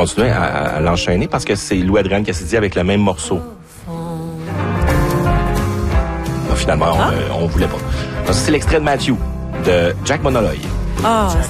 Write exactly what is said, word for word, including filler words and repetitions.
continuer à, à l'enchaîner parce que c'est Louis-Adrienne Cassidy avec le même morceau. Non, finalement, on, Ah? euh, on voulait pas. Donc, ça, c'est l'extrait de Matthew, de Jack Monoloy. Ah,